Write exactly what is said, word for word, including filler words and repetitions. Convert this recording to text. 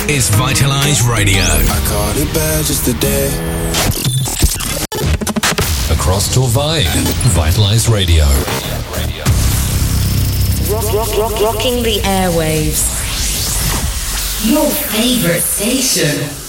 is Vitalize Radio. I caught it bad just today. Across Torvay, Vitalize Radio. Rock, rock, rock, rocking the airwaves. Your favorite station.